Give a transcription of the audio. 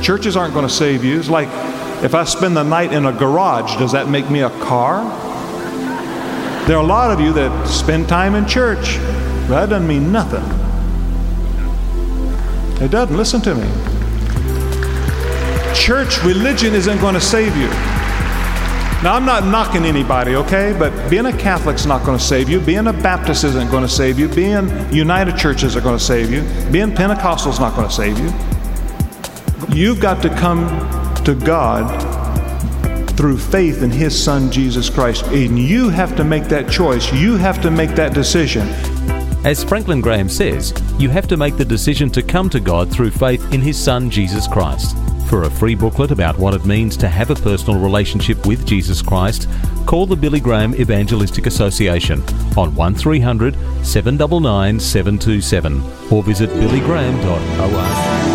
churches aren't going to save you. It's like if I spend the night in a garage, does that make me a car? There are a lot of you that spend time in church. That doesn't mean nothing. It doesn't. Listen to me. Church religion isn't going to save you. Now, I'm not knocking anybody, okay? But being a Catholic's not going to save you. Being a Baptist isn't going to save you. Being United Church isn't going to save you. Being Pentecostal is not going to save you. You've got to come to God through faith in His Son, Jesus Christ. And you have to make that choice. You have to make that decision. As Franklin Graham says, you have to make the decision to come to God through faith in His Son, Jesus Christ. For a free booklet about what it means to have a personal relationship with Jesus Christ, call the Billy Graham Evangelistic Association on 1300 799 727 or visit billygraham.org.